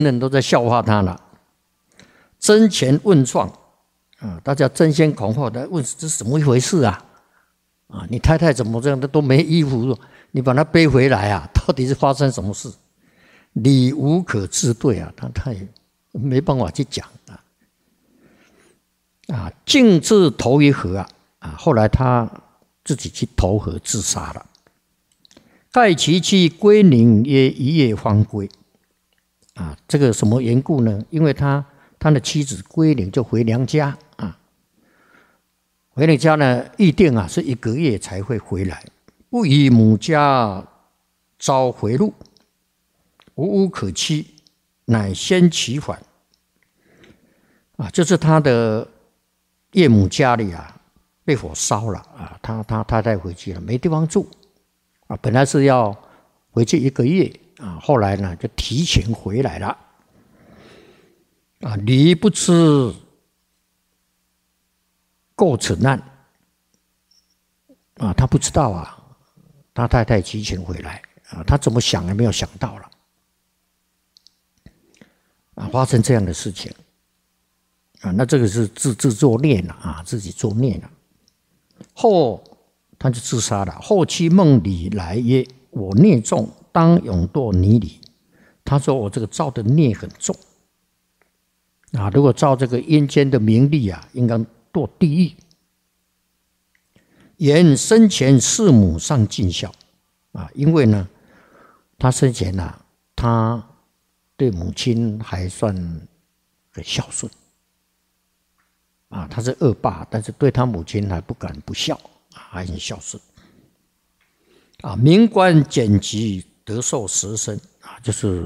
人都在笑话他了。争前问状啊，大家争先恐后的问这是怎么一回事啊？啊，你太太怎么这样的都没衣服，你把她背回来啊？到底是发生什么事？理无可自对啊，他也没办法去讲啊。啊，径自投于河啊，后来他自己去投河自杀了。盖其妻归宁曰：一夜方归。啊，这个什么缘故呢？因为他的妻子归宁就回娘家啊，回娘家呢预定啊是1个月才会回来，不以母家招回路，无可期，乃先起返。啊，就是他的岳母家里啊被火烧了啊，他太太回去了，没地方住啊，本来是要回去1个月啊，后来呢就提前回来了。啊，离不知构此难啊，他不知道啊，他太太提前回来啊，他怎么想也没有想到了啊，发生这样的事情啊，那这个是自作孽了啊，自己作孽了。后他就自杀了。后妻梦里来曰：我孽重，当永堕泥里。他说我这个造的孽很重啊，如果照这个阴间的名利啊，应该堕地狱。言生前弑母尚尽孝啊，因为呢，他生前啊，他对母亲还算很孝顺啊，他是恶霸，但是对他母亲还不敢不孝啊，还很孝顺啊。民官减级得受10身啊，就是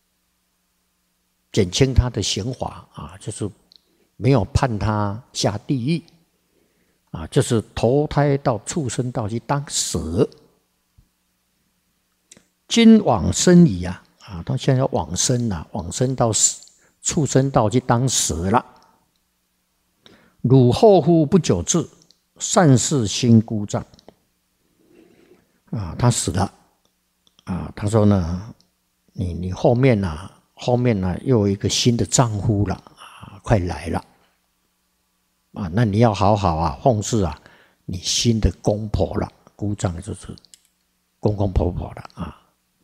减轻他的刑罚啊，就是没有判他下地狱啊，就是投胎到畜生道去当蛇。今往生矣啊，他现在要往生了，往生到畜生道去当蛇了。汝后乎不久至，善事心孤障啊，他死了啊。他说呢，你后面呢？后面呢又有一个新的丈夫了啊，快来了啊！那你要好好啊奉侍啊你新的公婆了，姑丈就是公公婆婆了啊。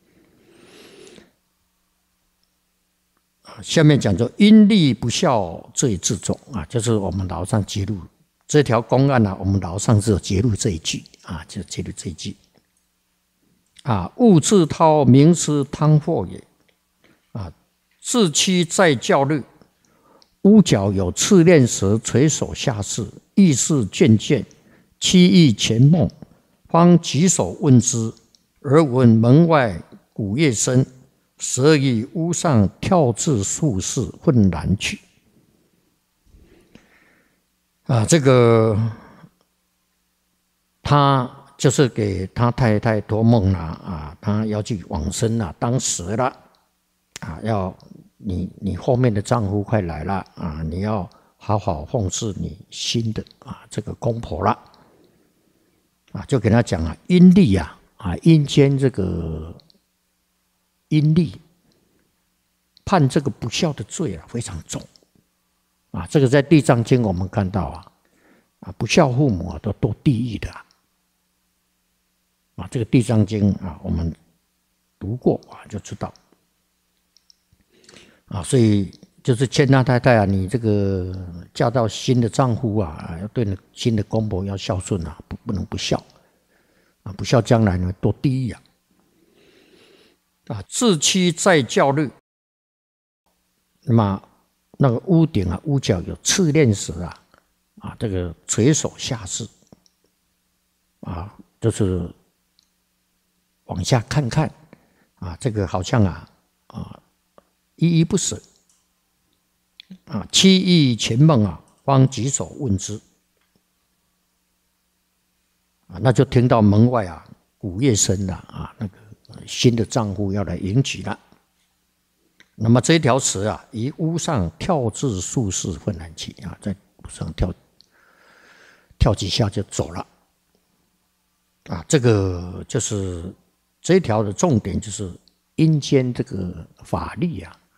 下面讲说因利不孝罪自重啊，就是我们老上揭露这条公案啊，我们老上是有揭露这一句啊，就揭露这一句啊，勿自掏名师汤祸也啊。自妻在教律，屋角有赤练蛇垂手下视，意识渐渐，妻忆前梦，方举手问之，而闻门外鼓乐声，蛇于屋上跳至数室，愤然去。啊，这个他就是给他太太托梦了啊，他要去往生了，当蛇了啊，要你后面的丈夫快来了啊，你要好好奉侍你新的啊这个公婆了啊，就给他讲啊，阴历啊阴间这个阴历判这个不孝的罪啊非常重啊，这个在地藏经我们看到啊不孝父母啊都堕地狱的啊，这个地藏经啊我们读过啊就知道啊，所以就是劝他太太啊，你这个嫁到新的丈夫啊，要对你新的公婆要孝顺啊，不能不孝啊，不孝将来呢堕地狱啊。自妻在教律，那么那个屋顶啊，屋角有赤练蛇啊，这个垂手下视啊，就是往下看看啊，这个好像依依不舍啊，妻忆前梦啊，方举手问之啊，那就听到门外啊鼓乐声了啊，那个新的丈夫要来迎娶了。那么这条蛇啊，于屋上跳至数室，愤然去啊，在屋上跳几下就走了啊。这个就是这一条的重点，就是阴间这个法律啊。